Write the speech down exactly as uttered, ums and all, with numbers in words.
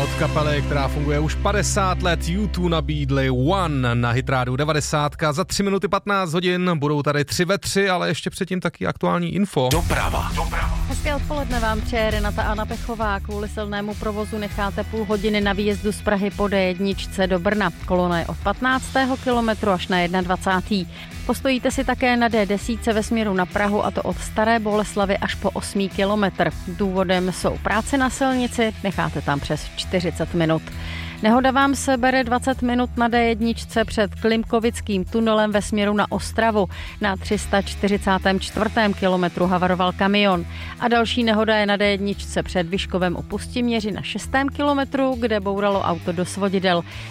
od kapely, která funguje už padesát let. U dva nabídli One na Hitrádiu devadesát. Za tři minuty patnáct hodin budou tady tři ve tři, ale ještě předtím taky aktuální info. Doprava. Doprava. Hezké odpoledne vám přeje Renata Anna Pechová. Kvůli silnému provozu necháte půl hodiny na výjezdu z Prahy po D jedna do Brna. Kolona je od patnáctého kilometru až na dvacátého prvního Postojíte si také na D deset ve směru na Prahu, a to od Staré Boleslavi až po osmý kilometr. Důvodem jsou práce na silnici, necháte tam přes čtyřicet minut. Nehoda vám se bere dvacet minut na D jedna před Klimkovickým tunelem ve směru na Ostravu. Na tři sta čtyřicátém čtvrtém kilometru havaroval kamion. A další nehoda je na D jedna před Vyškovem u Pustiměři na šestém kilometru, kde bouralo auto do svodidel.